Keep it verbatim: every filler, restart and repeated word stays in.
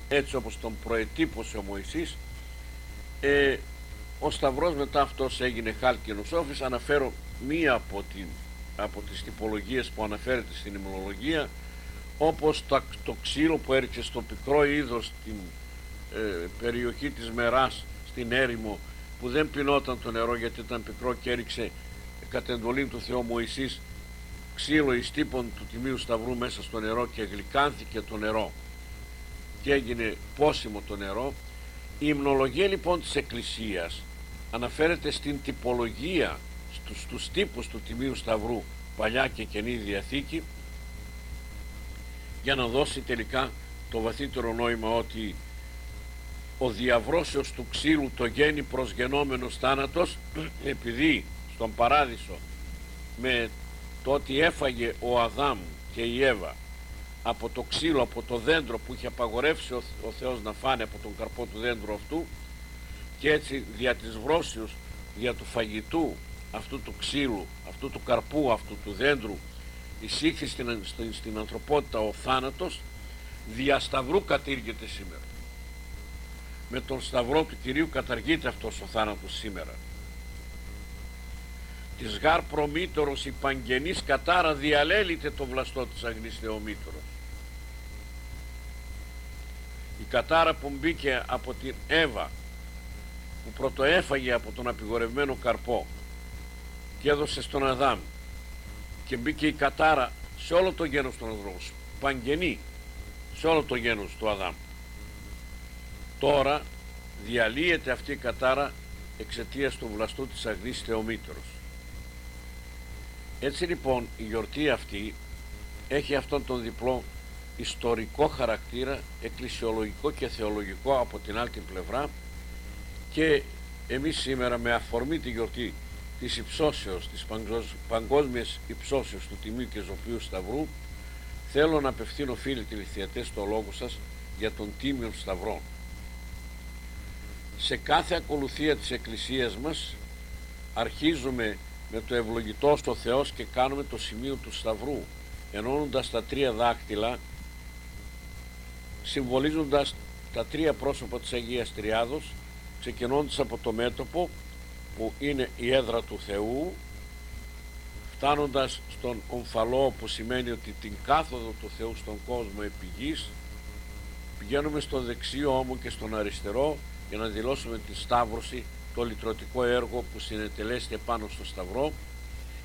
έτσι όπως τον προετύπωσε ο Μωυσής. ε, ο Σταυρός μετά αυτός έγινε χάλκινος όφης. Αναφέρω μία από, την, από τις τυπολογίες που αναφέρεται στην ημνολογία, όπως το, το ξύλο που έριξε στο πικρό είδος στην ε, περιοχή της Μεράς, στην έρημο, που δεν πεινόταν το νερό γιατί ήταν πικρό, και έριξε κατ' εντολή του Θεού Μωυσής ξύλο εις τύπων του Τιμίου Σταυρού μέσα στο νερό, και γλυκάνθηκε το νερό και έγινε πόσιμο το νερό. Η υμνολογία λοιπόν της Εκκλησίας αναφέρεται στην τυπολογία, στους, στους τύπους του Τιμίου Σταυρού, Παλιά και Καινή Διαθήκη, για να δώσει τελικά το βαθύτερο νόημα ότι ο διαβρώσεως του ξύλου το γένει προσγενόμενος θάνατος, επειδή στον Παράδεισο με το ότι έφαγε ο Αδάμ και η Εύα από το ξύλο, από το δέντρο που είχε απαγορεύσει ο, ο Θεός να φάνε από τον καρπό του δέντρου αυτού, και έτσι δια της βρώσεως, δια του φαγητού αυτού του ξύλου, αυτού του καρπού, αυτού του δέντρου, εισήχθη στην, στην, στην ανθρωπότητα ο θάνατος. Δια σταυρού κατήργεται σήμερα. Με τον σταυρό του Κυρίου καταργείται αυτός ο θάνατος σήμερα. Της γάρ προμήτωρος η παγγενής κατάρα διαλέλειται το βλαστό της αγνής Θεομήτωρος. Η κατάρα που μπήκε από την Εύα, που πρωτοέφαγε από τον απειγορευμένο καρπό και έδωσε στον Αδάμ, και μπήκε η κατάρα σε όλο το γένος των ανθρώπων, παγγενή σε όλο το γένος του Αδάμ. Τώρα διαλύεται αυτή η κατάρα εξαιτίας του βλαστού της αγνής Θεομήτωρος. Έτσι λοιπόν η γιορτή αυτή έχει αυτόν τον διπλό ιστορικό χαρακτήρα, εκκλησιολογικό και θεολογικό από την άλλη πλευρά, και εμείς σήμερα με αφορμή τη γιορτή της υψώσεως, της παγκόσμιας υψώσεως του Τιμίου και Ζωπίου Σταυρού, θέλω να απευθύνω, φίλοι τηλεθεατές, το λόγο σας για τον Τίμιον Σταυρό. Σε κάθε ακολουθία της Εκκλησίας μας αρχίζουμε με το ευλογητός ο Θεός και κάνουμε το σημείο του Σταυρού, ενώνοντας τα τρία δάκτυλα, συμβολίζοντας τα τρία πρόσωπα της Αγίας Τριάδος, ξεκινώντας από το μέτωπο που είναι η έδρα του Θεού, φτάνοντας στον ομφαλό που σημαίνει ότι την κάθοδο του Θεού στον κόσμο επί γης, πηγαίνουμε στο δεξιό ώμο και στον αριστερό για να δηλώσουμε τη σταύρωση, το λυτρωτικό έργο που συνετελέστε πάνω στο Σταυρό,